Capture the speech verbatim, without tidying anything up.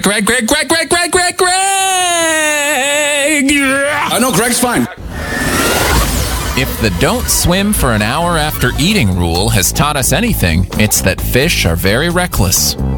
Greg, Greg, Greg, Greg, Greg, Greg, Greg! I know, Greg's fine. If the don't swim for an hour after eating rule has taught us anything, it's that fish are very reckless.